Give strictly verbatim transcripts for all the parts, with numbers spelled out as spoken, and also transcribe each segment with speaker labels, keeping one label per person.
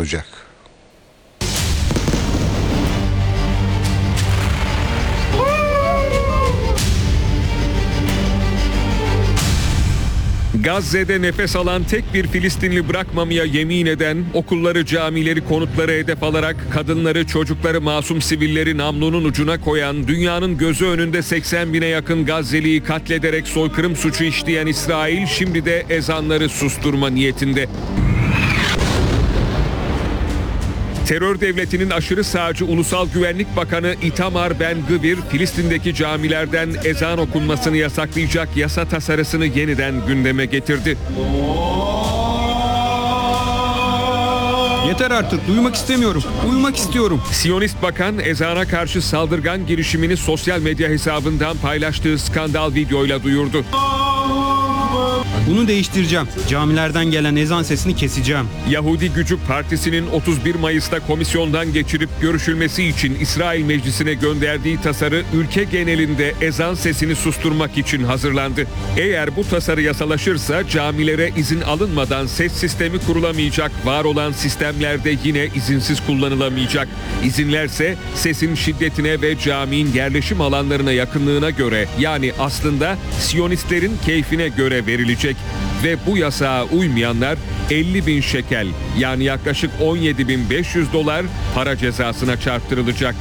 Speaker 1: olacak.
Speaker 2: Gazze'de nefes alan tek bir Filistinli bırakmamaya yemin eden, okulları, camileri, konutları hedef alarak kadınları, çocukları, masum sivilleri namlunun ucuna koyan, dünyanın gözü önünde seksen bine yakın Gazze'liyi katlederek soykırım suçu işleyen İsrail şimdi de ezanları susturma niyetinde. Terör devletinin aşırı sağcı Ulusal Güvenlik Bakanı Itamar Ben-Gvir, Filistin'deki camilerden ezan okunmasını yasaklayacak yasa tasarısını yeniden gündeme getirdi.
Speaker 3: Yeter artık, duymak istemiyorum, uyumak istiyorum.
Speaker 2: Siyonist Bakan, ezana karşı saldırgan girişimini sosyal medya hesabından paylaştığı skandal videoyla duyurdu.
Speaker 3: Bunu değiştireceğim. Camilerden gelen ezan sesini keseceğim.
Speaker 2: Yahudi Gücü Partisi'nin otuz bir Mayıs'ta komisyondan geçirip görüşülmesi için İsrail Meclisi'ne gönderdiği tasarı ülke genelinde ezan sesini susturmak için hazırlandı. Eğer bu tasarı yasalaşırsa camilere izin alınmadan ses sistemi kurulamayacak, var olan sistemlerde yine izinsiz kullanılamayacak. İzinlerse sesin şiddetine ve caminin yerleşim alanlarına yakınlığına göre, yani aslında Siyonistlerin keyfine göre verilecek. Ve bu yasağa uymayanlar elli bin şekel, yani yaklaşık on yedi bin beş yüz dolar para cezasına çarptırılacak.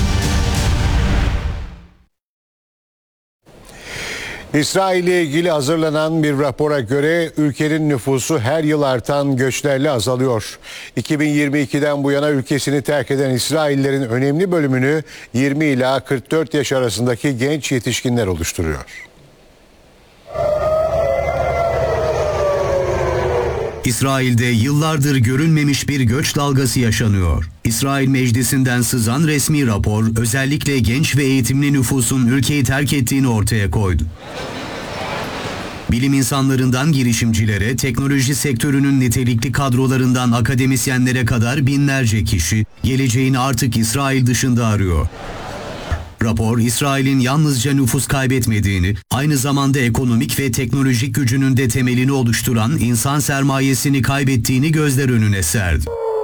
Speaker 1: İsrail ile ilgili hazırlanan bir rapora göre ülkenin nüfusu her yıl artan göçlerle azalıyor. iki bin yirmi ikiden bu yana ülkesini terk eden İsraillerin önemli bölümünü yirmi ila kırk dört yaş arasındaki genç yetişkinler oluşturuyor.
Speaker 4: İsrail'de yıllardır görülmemiş bir göç dalgası yaşanıyor. İsrail Meclisi'nden sızan resmi rapor özellikle genç ve eğitimli nüfusun ülkeyi terk ettiğini ortaya koydu. Bilim insanlarından girişimcilere, teknoloji sektörünün nitelikli kadrolarından akademisyenlere kadar binlerce kişi geleceğini artık İsrail dışında arıyor. Rapor, İsrail'in yalnızca nüfus kaybetmediğini, aynı zamanda ekonomik ve teknolojik gücünün de temelini oluşturan insan sermayesini kaybettiğini gözler önüne serdi.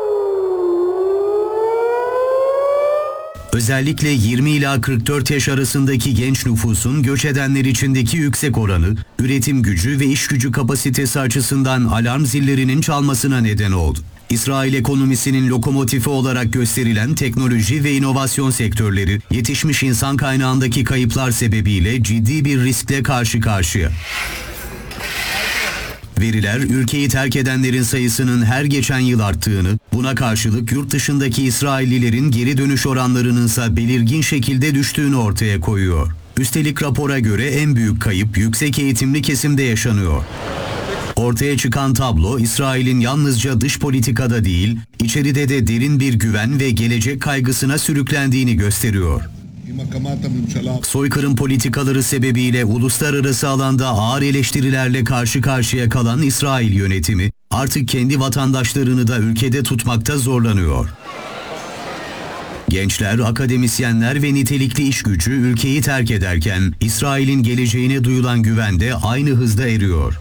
Speaker 4: Özellikle yirmi ila kırk dört yaş arasındaki genç nüfusun göç edenler içindeki yüksek oranı, üretim gücü ve iş gücü kapasitesi açısından alarm zillerinin çalmasına neden oldu. İsrail ekonomisinin lokomotifi olarak gösterilen teknoloji ve inovasyon sektörleri, yetişmiş insan kaynağındaki kayıplar sebebiyle ciddi bir riskle karşı karşıya. Veriler, ülkeyi terk edenlerin sayısının her geçen yıl arttığını, buna karşılık yurt dışındaki İsraillilerin geri dönüş oranlarının ise belirgin şekilde düştüğünü ortaya koyuyor. Üstelik rapora göre en büyük kayıp yüksek eğitimli kesimde yaşanıyor. Ortaya çıkan tablo, İsrail'in yalnızca dış politikada değil, içeride de derin bir güven ve gelecek kaygısına sürüklendiğini gösteriyor. Soykırım politikaları sebebiyle uluslararası alanda ağır eleştirilerle karşı karşıya kalan İsrail yönetimi, artık kendi vatandaşlarını da ülkede tutmakta zorlanıyor. Gençler, akademisyenler ve nitelikli iş gücü ülkeyi terk ederken, İsrail'in geleceğine duyulan güven de aynı hızda eriyor.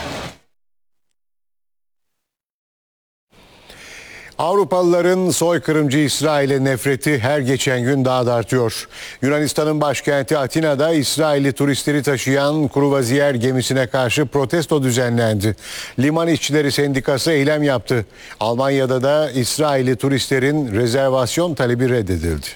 Speaker 1: Avrupalıların soykırımcı İsrail'e nefreti her geçen gün daha da artıyor. Yunanistan'ın başkenti Atina'da İsrailli turistleri taşıyan kruvaziyer gemisine karşı protesto düzenlendi. Liman İşçileri Sendikası eylem yaptı. Almanya'da da İsrailli turistlerin rezervasyon talebi reddedildi.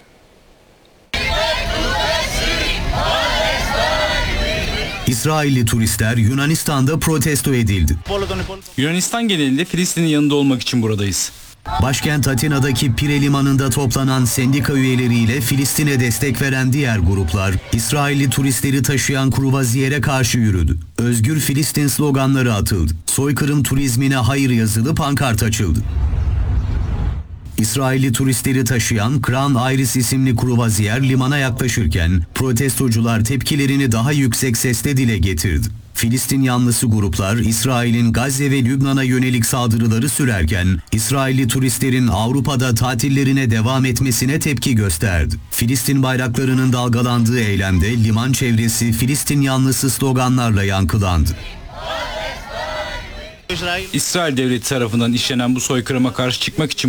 Speaker 4: İsrailli turistler Yunanistan'da protesto edildi.
Speaker 5: Yunanistan genelinde Filistin'in yanında olmak için buradayız.
Speaker 4: Başkent Atina'daki Pire Limanı'nda toplanan sendika üyeleriyle Filistin'e destek veren diğer gruplar, İsrailli turistleri taşıyan kruvaziyere karşı yürüdü. Özgür Filistin sloganları atıldı. Soykırım turizmine hayır yazılı pankart açıldı. İsrailli turistleri taşıyan Crown Iris isimli kruvaziyer limana yaklaşırken protestocular tepkilerini daha yüksek sesle dile getirdi. Filistin yanlısı gruplar İsrail'in Gazze ve Lübnan'a yönelik saldırıları sürerken İsrailli turistlerin Avrupa'da tatillerine devam etmesine tepki gösterdi. Filistin bayraklarının dalgalandığı eylemde liman çevresi Filistin yanlısı sloganlarla yankılandı.
Speaker 5: İsrail devleti tarafından işlenen bu soykırıma karşı çıkmak için